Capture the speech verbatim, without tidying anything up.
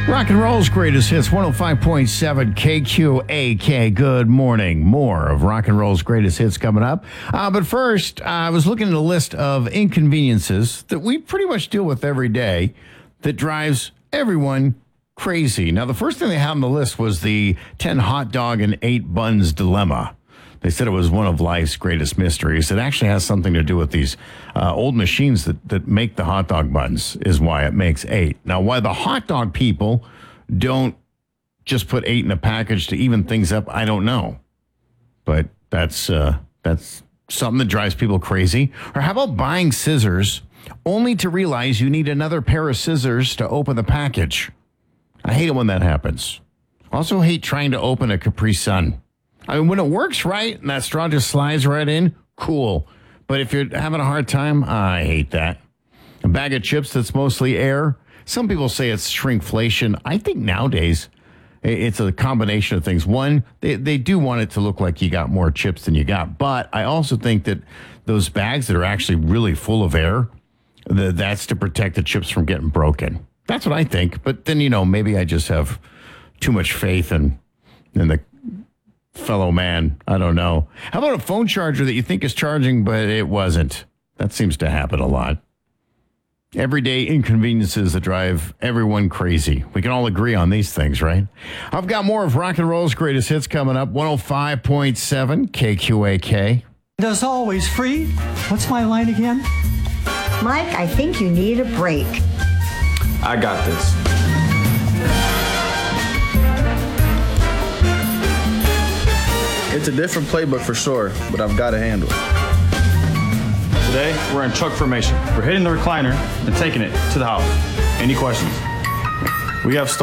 Rock and roll's greatest hits, one oh five point seven K Q A K. Good morning. More of rock and roll's greatest hits coming up. Uh, but first, uh, I was looking at a list of inconveniences that we pretty much deal with every day that drives everyone crazy. Now, the first thing they had on the list was the ten hot dog and eight buns dilemma. They said it was one of life's greatest mysteries. It actually has something to do with these uh, old machines that, that make the hot dog buns is why it makes eight. Now, why the hot dog people don't just put eight in a package to even things up, I don't know. But that's uh, that's something that drives people crazy. Or how about buying scissors only to realize you need another pair of scissors to open the package? I hate it when that happens. Also hate trying to open a Capri Sun. I mean, when it works right and that straw just slides right in, cool. But if you're having a hard time, I hate that. A bag of chips that's mostly air. Some people say it's shrinkflation. I think nowadays it's a combination of things. One, they, they do want it to look like you got more chips than you got. But I also think that those bags that are actually really full of air, the, that's to protect the chips from getting broken. That's what I think. But then, you know, maybe I just have too much faith in, in the fellow man. I don't know. How about a phone charger that you think is charging, but it wasn't? That seems to happen a lot. Everyday inconveniences that drive everyone crazy. We can all agree on these things, right? I've got more of rock and roll's greatest hits coming up. one oh five point seven K Q A K. As always, free. What's my line again? Mike, I think you need a break. I got this. It's a different playbook for sure, but I've got to handle it. Today, we're in truck formation. We're hitting the recliner and taking it to the house. Any questions? We have